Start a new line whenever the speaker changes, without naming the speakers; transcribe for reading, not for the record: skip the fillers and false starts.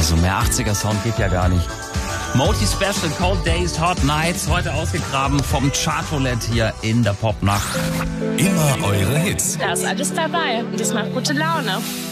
Also mehr 80er-Sound geht ja gar nicht. Moti Special, Cold Days, Hot Nights, heute ausgegraben vom Chartroulette hier in der Popnacht.
Immer eure Hits.
Da ist alles dabei und das macht gute Laune.